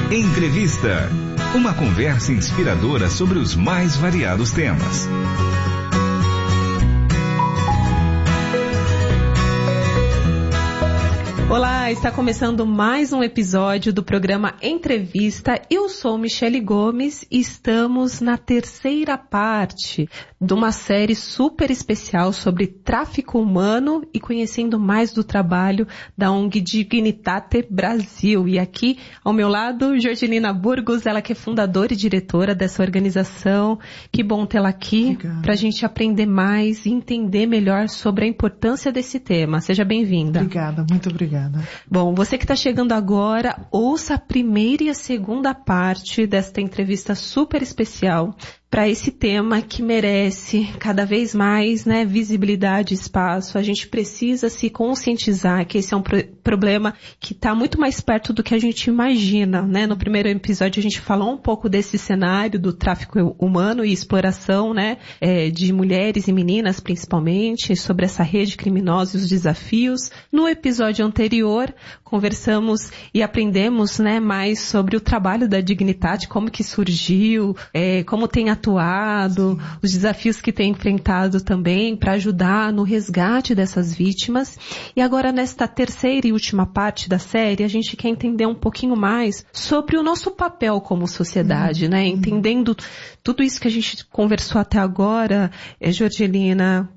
Entrevista. Uma conversa inspiradora sobre os mais variados temas. Olá, está começando mais um episódio do programa Entrevista. Eu sou Michele Gomes e estamos na terceira parte de uma série super especial sobre tráfico humano e conhecendo mais do trabalho da ONG Dignitate Brasil. E aqui ao meu lado, Georgelina Burgos, ela que é fundadora e diretora dessa organização. Que bom tê-la aqui para a gente aprender mais e entender melhor sobre a importância desse tema. Seja bem-vinda. Obrigada, muito obrigada. Bom, você que está chegando agora, ouça a primeira e a segunda parte desta entrevista super especial para esse tema que merece cada vez mais, visibilidade e espaço. A gente precisa se conscientizar que esse é um problema que está muito mais perto do que a gente imagina, No primeiro episódio a gente falou um pouco desse cenário do tráfico humano e exploração, de mulheres e meninas principalmente, sobre essa rede criminosa e os desafios. No episódio anterior, conversamos e aprendemos, mais sobre o trabalho da Dignitate, como que surgiu, como tem atuado, os desafios que tem enfrentado também para ajudar no resgate dessas vítimas. E agora, nesta terceira e última parte da série, a gente quer entender um pouquinho mais sobre o nosso papel como sociedade, Entendendo tudo isso que a gente conversou até agora, Georgelina,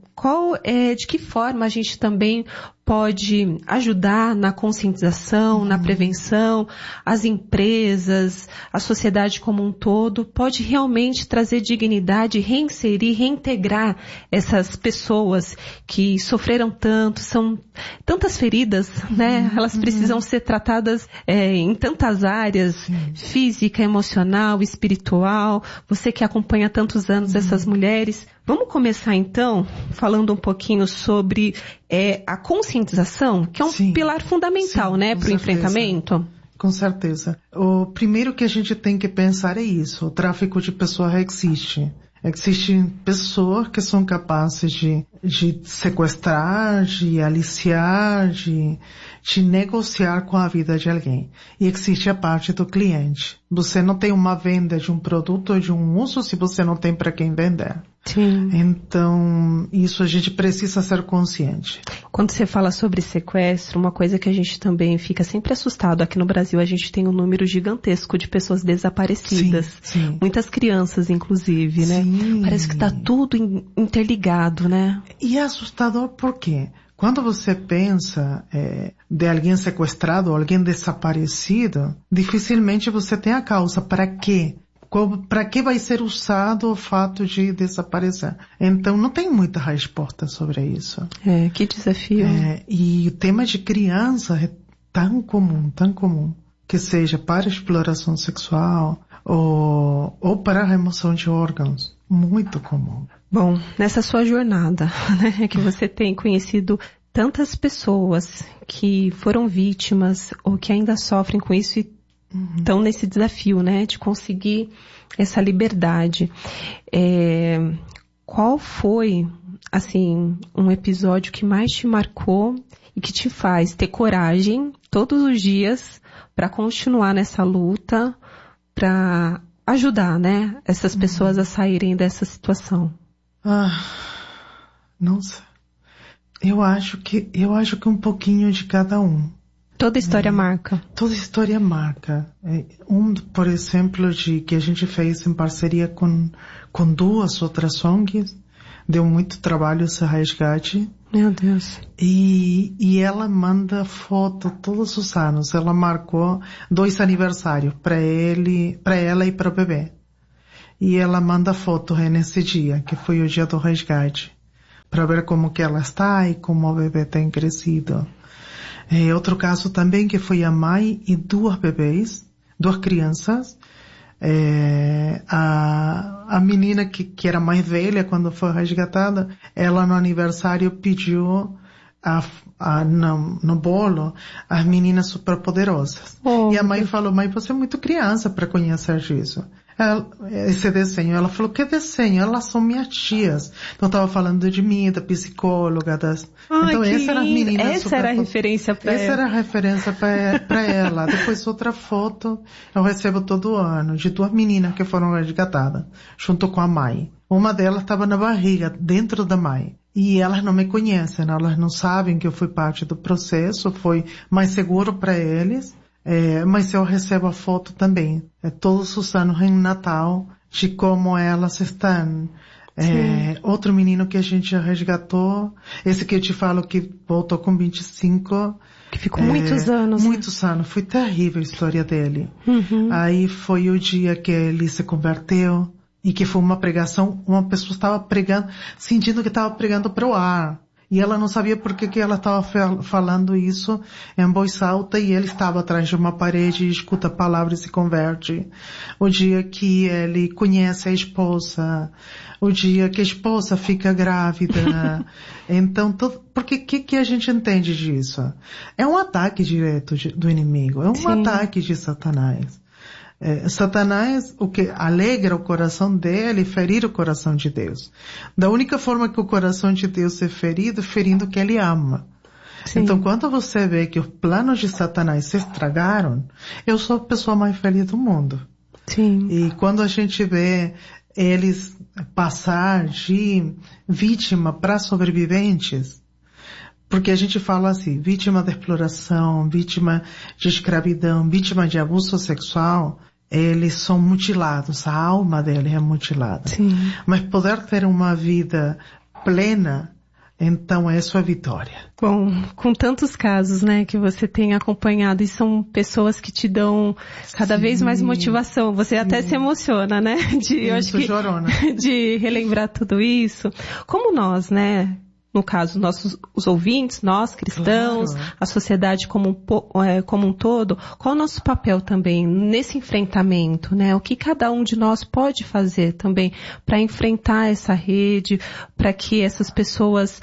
de que forma a gente também pode ajudar na conscientização, na prevenção, as empresas, a sociedade como um todo, pode realmente trazer dignidade, reinserir, reintegrar essas pessoas que sofreram tanto, são tantas feridas, Elas precisam ser tratadas em tantas áreas, física, emocional, espiritual. Você que acompanha há tantos anos essas mulheres. Vamos começar então falando um pouquinho sobre a conscientização, que é um pilar fundamental, para o enfrentamento. Com certeza. O primeiro que a gente tem que pensar é isso. O tráfico de pessoas existe. Existem pessoas que são capazes de sequestrar, de aliciar, de negociar com a vida de alguém. E existe a parte do cliente. Você não tem uma venda de um produto ou de um uso se você não tem para quem vender. Sim. Então, isso a gente precisa ser consciente. Quando você fala sobre sequestro, uma coisa que a gente também fica sempre assustado. Aqui no Brasil a gente tem um número gigantesco de pessoas desaparecidas. Sim. Muitas crianças, inclusive, Sim. Parece que está tudo interligado, E é assustador por quê? Quando você pensa de alguém sequestrado ou alguém desaparecido, dificilmente você tem a causa. Para quê? Para que vai ser usado o fato de desaparecer? Então, não tem muita resposta sobre isso. Que desafio. E o tema de criança é tão comum, que seja para exploração sexual ou para remoção de órgãos. Muito comum. Bom, nessa sua jornada, que você tem conhecido tantas pessoas que foram vítimas ou que ainda sofrem com isso e estão nesse desafio, de conseguir essa liberdade. Qual foi, um episódio que mais te marcou e que te faz ter coragem todos os dias para continuar nessa luta, para ajudar, essas pessoas a saírem dessa situação? Nossa. Eu acho que um pouquinho de cada um. Toda história marca. Toda história marca. Por exemplo, que a gente fez em parceria com duas outras ONGs, deu muito trabalho esse resgate. Meu Deus. E ela manda foto todos os anos. Ela marcou 2 aniversários para ela e para o bebê. E ela manda foto nesse dia, que foi o dia do resgate, para ver como que ela está e como o bebê tem crescido. Outro caso também que foi a mãe e 2 bebês, 2 crianças. A menina que era mais velha quando foi resgatada, ela no aniversário pediu no bolo as meninas superpoderosas. E a mãe falou: mãe, você é muito criança para conhecer isso. esse desenho. Ela falou, que desenho? Elas são minhas tias. Então estava falando de mim, da psicóloga, então essa era a menina. Essa era a referência para ela. Essa era a referência para ela. Depois outra foto eu recebo todo ano de 2 meninas que foram resgatadas, junto com a mãe. Uma delas estava na barriga, dentro da mãe. E elas não me conhecem, elas não sabem que eu fui parte do processo, foi mais seguro para eles. Mas eu recebo a foto também, todos os anos em Natal, de como elas estão. Outro menino que a gente já resgatou, esse que eu te falo que voltou com 25. Que ficou muitos anos. Muitos anos, foi terrível a história dele. Aí foi o dia que ele se converteu, e que foi uma pregação, uma pessoa estava pregando, sentindo que estava pregando para o ar. E ela não sabia por que ela estava falando isso em voz alta, e ele estava atrás de uma parede e escuta a palavra e se converte. O dia que ele conhece a esposa, o dia que a esposa fica grávida. Então, porque que a gente entende disso? É um ataque direto do inimigo, é um ataque de Satanás. Satanás, o que alegra o coração dele, ferir o coração de Deus. Da única forma que o coração de Deus é ferido, ferindo o que ele ama. Sim. Então, quando você vê que os planos de Satanás se estragaram, eu sou a pessoa mais feliz do mundo. Sim. E quando a gente vê eles passar de vítima para sobreviventes, porque a gente fala assim, vítima de exploração, vítima de escravidão, vítima de abuso sexual, eles são mutilados, a alma deles é mutilada. Sim. Mas poder ter uma vida plena, então é sua vitória. Bom, com tantos casos, né, que você tem acompanhado, e são pessoas que te dão cada vez mais motivação. Você até se emociona, né? Eu acho que de relembrar tudo isso. Como nós, né? No caso, os ouvintes, nós cristãos, claro, a sociedade como um todo, qual é o nosso papel também nesse enfrentamento, né? O que cada um de nós pode fazer também para enfrentar essa rede, para que essas pessoas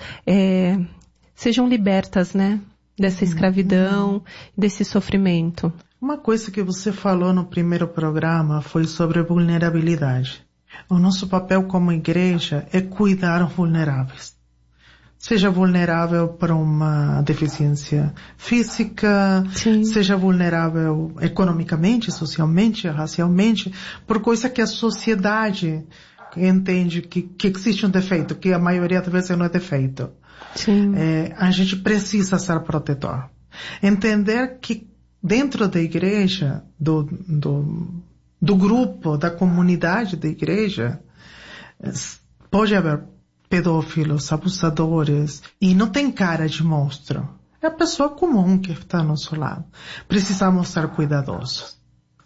sejam libertas, né? Dessa escravidão, desse sofrimento. Uma coisa que você falou no primeiro programa foi sobre vulnerabilidade. O nosso papel como igreja é cuidar os vulneráveis. Seja vulnerável para uma deficiência física, sim, seja vulnerável economicamente, socialmente, racialmente, por coisa que a sociedade entende que existe um defeito, que a maioria das vezes não é defeito. Sim. A gente precisa ser protetor. Entender que dentro da igreja, do grupo, da comunidade da igreja, pode haver pedófilos, abusadores, e não tem cara de monstro. É a pessoa comum que está ao nosso lado. Precisamos ser cuidadosos.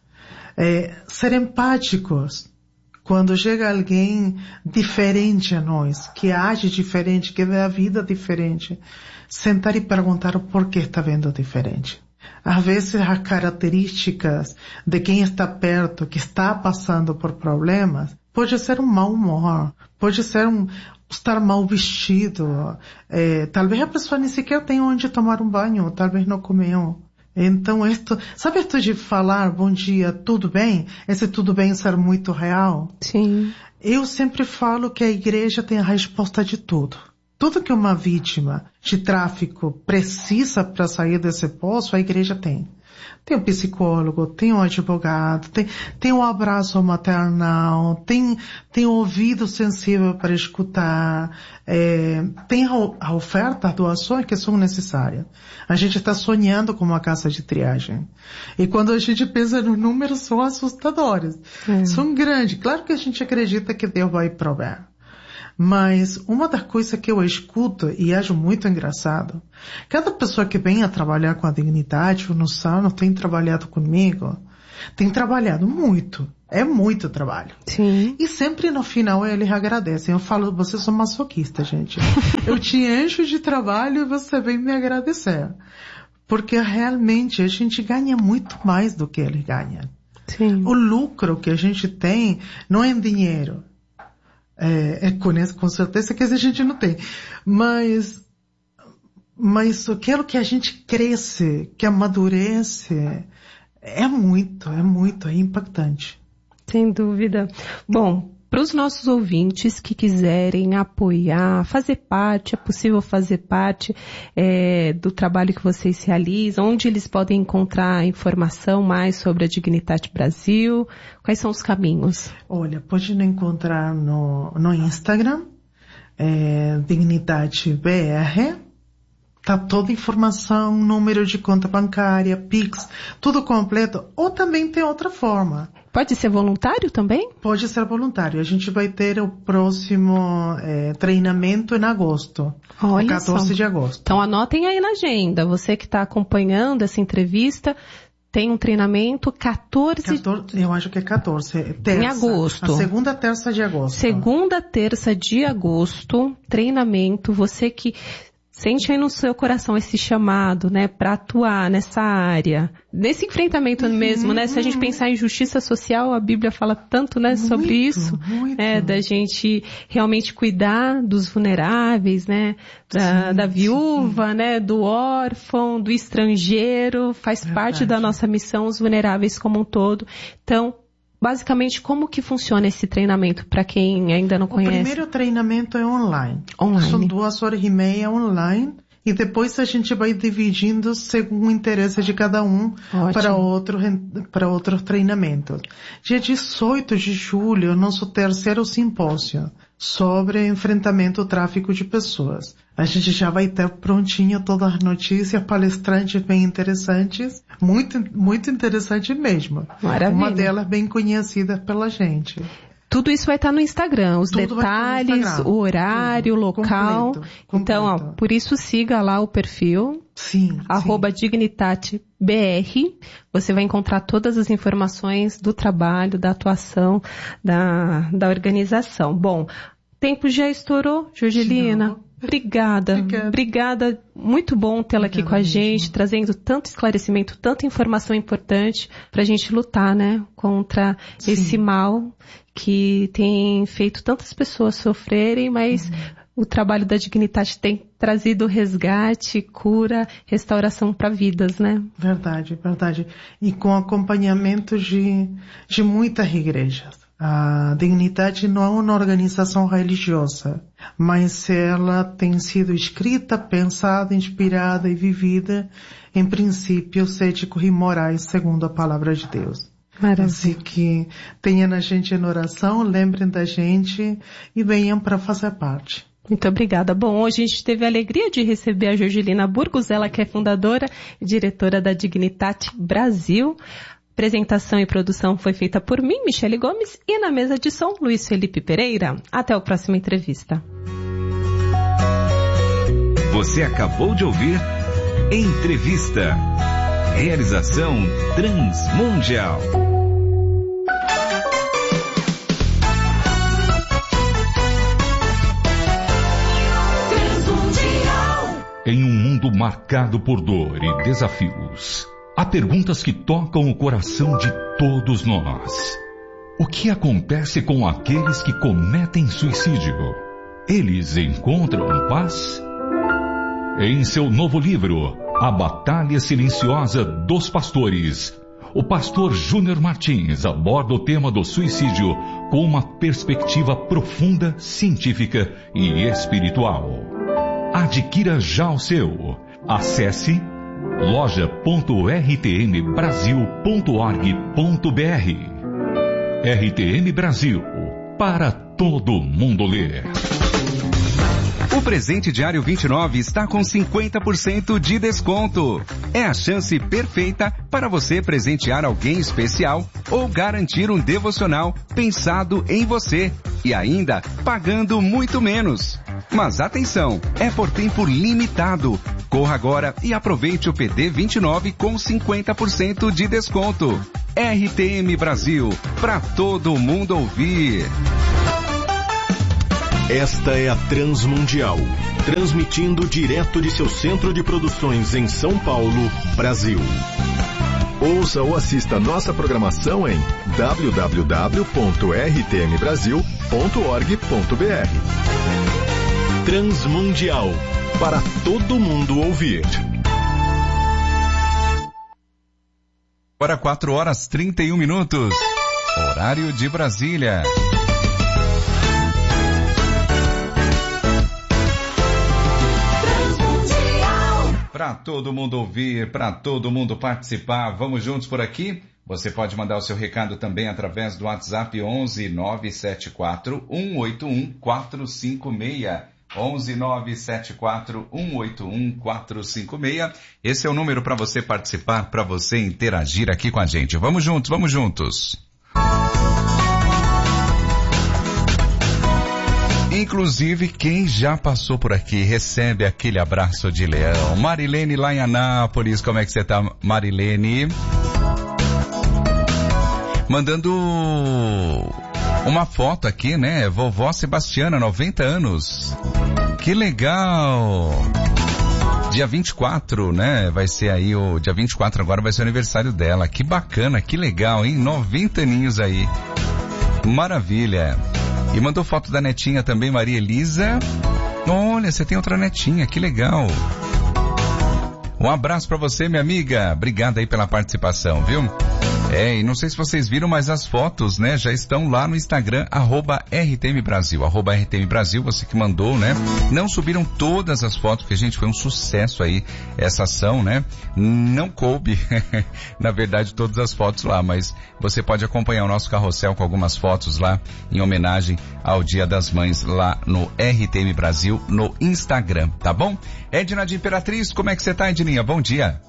Ser empáticos. Quando chega alguém diferente a nós, que age diferente, que vê a vida diferente, sentar e perguntar o porquê está vendo diferente. Às vezes as características de quem está perto, que está passando por problemas, pode ser um mau humor, pode ser estar mal vestido, talvez a pessoa nem sequer tenha onde tomar um banho, talvez não comeu. Então sabe isto de falar bom dia, tudo bem? Esse tudo bem ser muito real? Sim. Eu sempre falo que a igreja tem a resposta de tudo. Tudo que uma vítima de tráfico precisa para sair desse poço, a igreja tem. Tem um psicólogo, tem um advogado, tem um abraço maternal, tem um ouvido sensível para escutar, tem a oferta, as doações que são necessárias. A gente está sonhando com uma casa de triagem. E quando a gente pensa nos números, são assustadores. São grandes. Claro que a gente acredita que Deus vai prover. Mas uma das coisas que eu escuto e acho muito engraçado, cada pessoa que vem a trabalhar com a dignidade, o Noção, tem trabalhado comigo, tem trabalhado muito. É muito trabalho. Sim. E sempre no final eles agradecem. Eu falo, vocês são masoquistas, gente. Eu te encho de trabalho e você vem me agradecer. Porque realmente a gente ganha muito mais do que eles ganham. Sim. O lucro que a gente tem não é em dinheiro. Com certeza que a gente não tem. Mas aquilo que a gente cresce, que amadurece, é impactante. Sem dúvida. Bom, para os nossos ouvintes que quiserem apoiar, fazer parte, é possível fazer parte do trabalho que vocês realizam, onde eles podem encontrar informação mais sobre a Dignitate Brasil, quais são os caminhos? Olha, pode encontrar no Instagram, Dignitate BR, tá toda a informação, número de conta bancária, Pix, tudo completo, ou também tem outra forma. Pode ser voluntário também? Pode ser voluntário. A gente vai ter o próximo treinamento em agosto. Olha 14 só. de agosto. Então anotem aí na agenda. Você que está acompanhando essa entrevista, tem um treinamento 14... Eu acho que é 14. Terça, em agosto. A segunda terça de agosto. Segunda terça de agosto, treinamento. Você que sente aí no seu coração esse chamado, né, para atuar nessa área, nesse enfrentamento mesmo, né? Se a gente pensar em justiça social, a Bíblia fala tanto, né, sobre isso, da gente realmente cuidar dos vulneráveis, né, da viúva, né, do órfão, do estrangeiro, faz parte da nossa missão, os vulneráveis como um todo. Então, basicamente, como que funciona esse treinamento para quem ainda não conhece? O primeiro treinamento é online. São 2h30 online e depois a gente vai dividindo segundo o interesse de cada um para outro treinamento. Dia 18 de julho, nosso terceiro simpósio sobre enfrentamento ao tráfico de pessoas. A gente já vai ter prontinho todas as notícias, palestrantes bem interessantes, muito interessante mesmo. Maravilha. Uma delas bem conhecida pela gente. Tudo isso vai estar no Instagram, os Tudo detalhes, o horário, o local. Completo. Então, por isso siga lá o perfil, @DignitateBR. Você vai encontrar todas as informações do trabalho, da atuação, da organização. Bom, o tempo já estourou, Jorgelina. Obrigada. Muito bom tê-la aqui com a gente, trazendo tanto esclarecimento, tanta informação importante para a gente lutar, né, contra esse mal que tem feito tantas pessoas sofrerem, mas o trabalho da Dignitate tem trazido resgate, cura, restauração para vidas, né? Verdade. E com acompanhamento de muitas igrejas. A Dignitate não é uma organização religiosa, mas ela tem sido escrita, pensada, inspirada e vivida em princípios éticos e morais segundo a palavra de Deus. Maravilha. Assim que tenham a gente em oração, lembrem da gente e venham para fazer parte. Muito obrigada. Bom, hoje a gente teve a alegria de receber a Jorgelina Burgos, ela que é fundadora e diretora da Dignitate Brasil. Apresentação e produção foi feita por mim, Michele Gomes, e na mesa de som, Luiz Felipe Pereira. Até a próxima entrevista. Você acabou de ouvir Entrevista. Realização Transmundial. Em um mundo marcado por dor e desafios, há perguntas que tocam o coração de todos nós. O que acontece com aqueles que cometem suicídio? Eles encontram paz? Em seu novo livro, A Batalha Silenciosa dos Pastores, o pastor Júnior Martins aborda o tema do suicídio com uma perspectiva profunda, científica e espiritual. Adquira já o seu. Acesse loja.rtmbrasil.org.br. RTM Brasil, para todo mundo ler. O presente Diário 29 está com 50% de desconto. É a chance perfeita para você presentear alguém especial ou garantir um devocional pensado em você e ainda pagando muito menos. Mas atenção, é por tempo limitado. Corra agora e aproveite o PD 29 com 50% de desconto. RTM Brasil, para todo mundo ouvir. Esta é a Transmundial, transmitindo direto de seu centro de produções em São Paulo, Brasil. Ouça ou assista nossa programação em www.rtmbrasil.org.br. Transmundial, para todo mundo ouvir. Agora 4h31. horário de Brasília. Para todo mundo ouvir, para todo mundo participar, vamos juntos por aqui? Você pode mandar o seu recado também através do WhatsApp 11 974 181 456. 11 974 181 456. Esse é o número para você participar, para você interagir aqui com a gente. Vamos juntos, vamos juntos. Inclusive, quem já passou por aqui recebe aquele abraço de leão. Marilene lá em Anápolis, como é que você tá, Marilene? Mandando uma foto aqui, né? Vovó Sebastiana, 90 anos. Que legal! Dia 24, né? Vai ser aí o dia 24 agora vai ser o aniversário dela. Que bacana, que legal, hein? 90 aninhos aí. Maravilha. E mandou foto da netinha também, Maria Elisa. Olha, você tem outra netinha, que legal. Um abraço pra você, minha amiga. Obrigado aí pela participação, viu? E não sei se vocês viram, mas as fotos, né, já estão lá no Instagram, @RTMBrasil, @RTMBrasil, você que mandou, né? Não subiram todas as fotos, porque, gente, foi um sucesso aí, essa ação, né? Não coube, na verdade, todas as fotos lá, mas você pode acompanhar o nosso carrossel com algumas fotos lá, em homenagem ao Dia das Mães, lá no RTM Brasil, no Instagram, tá bom? Edna de Imperatriz, como é que você tá, Edninha? Bom dia.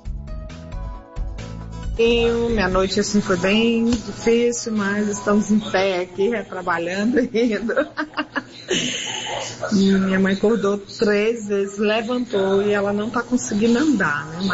Minha noite assim foi bem difícil, mas estamos em pé aqui, trabalhando ainda. Minha mãe acordou 3 vezes, levantou e ela não está conseguindo andar, né?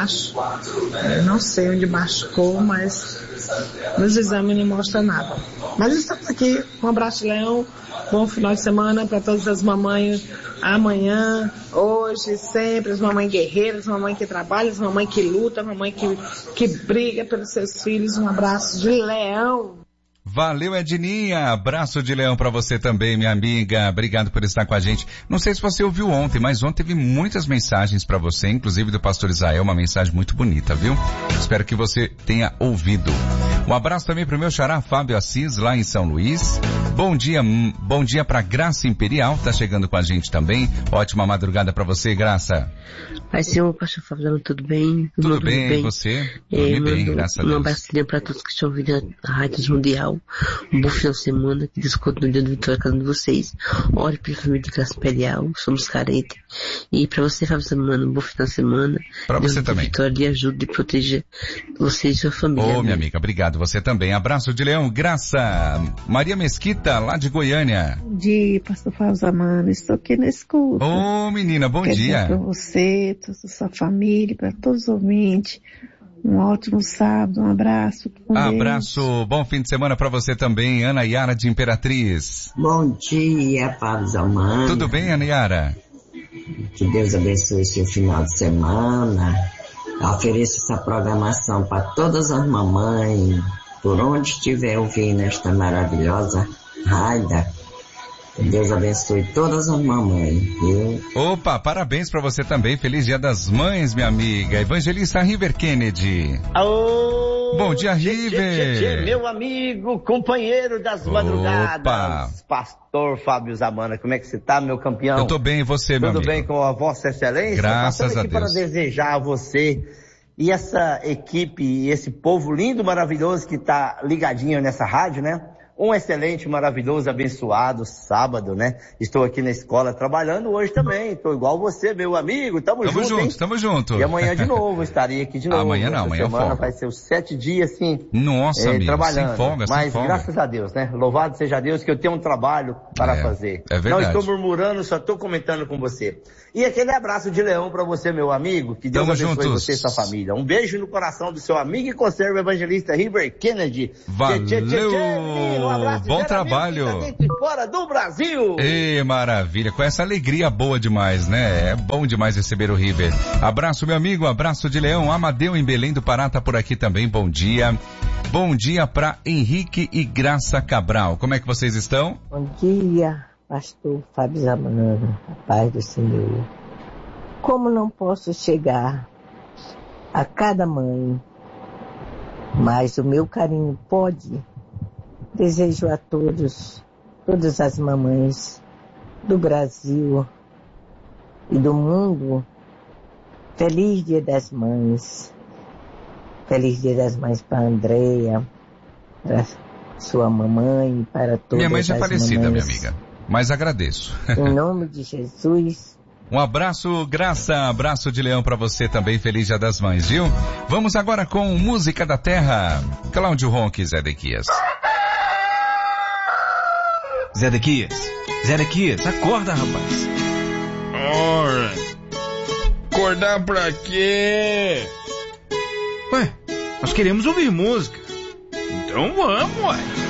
Eu não sei onde machucou, mas nos exames não mostra nada. Mas estamos aqui, um abraço de leão, bom final de semana para todas as mamães, amanhã, hoje, sempre, as mamães guerreiras, as mamães que trabalham, as mamães que lutam, as mamães que brigam pelos seus filhos. Um abraço de leão. Valeu, Edninha. Abraço de leão pra você também, minha amiga. Obrigado por estar com a gente. Não sei se você ouviu ontem, mas ontem teve muitas mensagens pra você, inclusive do pastor Israel, uma mensagem muito bonita, viu? Espero que você tenha ouvido. Um abraço também pro meu xará Fábio Assis, lá em São Luís. Bom dia pra Graça Imperial, tá chegando com a gente também. Ótima madrugada pra você, Graça. Pai Senhor, pastor Fábio, tudo bem? Tudo bem, você? Dormi bem, graças a Deus. Um abraço pra todos que estão ouvindo a Rádio Mundial. Um bom final de semana, que Deus continue dando vitória a cada um de vocês. Ore pela família de Graça Imperial, somos carentes. E pra você, Fábio Semana, um bom final de semana. Pra você também. Vitória, de ajuda e proteja você e sua família. Minha amiga, obrigado. Você também. Abraço de leão, Graça. Maria Mesquita, lá de Goiânia. Bom dia, pastor Fábio Zamano. Estou aqui na escuta. Menina, bom dia. Para você, toda a sua família, para todos os ouvintes. Um ótimo sábado, um abraço. Abraço, bom fim de semana para você também, Ana Yara de Imperatriz. Bom dia, Fábio Zamano. Tudo bem, Ana Yara? Que Deus abençoe seu final de semana. Eu ofereço essa programação para todas as mamães, por onde estiver ouvindo esta maravilhosa rádio. Que Deus abençoe todas as mamães, viu? Opa, parabéns pra você também. Feliz Dia das Mães, minha amiga. Evangelista River Kennedy. Alô! Bom dia, River! Meu amigo, companheiro das madrugadas. Pastor Fábio Zamana, como é que você tá, meu campeão? Eu tô bem, e você, meu amigo? Tudo bem com a Vossa Excelência? Graças a Deus. Para desejar a você e essa equipe, e esse povo lindo, maravilhoso que tá ligadinho nessa rádio, né? Um excelente, maravilhoso, abençoado sábado, né? Estou aqui na escola trabalhando hoje também. Estou igual você, meu amigo. Tamo junto. E amanhã de novo, estarei aqui de novo. Amanhã não, amanhã folga. Vai ser os 7 dias, assim. Nossa, amigo, trabalhando. sem folga. Mas graças a Deus, né? Louvado seja Deus que eu tenho um trabalho para fazer. É verdade. Não estou murmurando, só estou comentando com você. E aquele abraço de leão para você, meu amigo. Que Deus abençoe você e sua família. Um beijo no coração do seu amigo e conserva evangelista River Kennedy. Valeu! Um abraço, bom trabalho. Fora do Brasil. Maravilha, com essa alegria boa demais, né? É bom demais receber o River. Abraço, meu amigo, abraço de leão. Amadeu em Belém do Pará tá por aqui também, bom dia. Bom dia para Henrique e Graça Cabral. Como é que vocês estão? Bom dia, pastor Fábio Zamano, paz do Senhor. Como não posso chegar a cada mãe, mas o meu carinho pode Desejo a todas as mamães do Brasil e do mundo, feliz Dia das Mães. Feliz Dia das Mães para a Andréia, para sua mamãe, para todas as Minha mãe já é falecida, mamães. minha amiga, mas agradeço. Em nome de Jesus. Um abraço, Graça, abraço de leão pra você também, feliz Dia das Mães, viu? Vamos agora com Música da Terra, Cláudio Ronque, Zé Dequias. Zé Dequias, acorda, rapaz. Ora, acordar pra quê? Ué, nós queremos ouvir música. Então vamos, ué.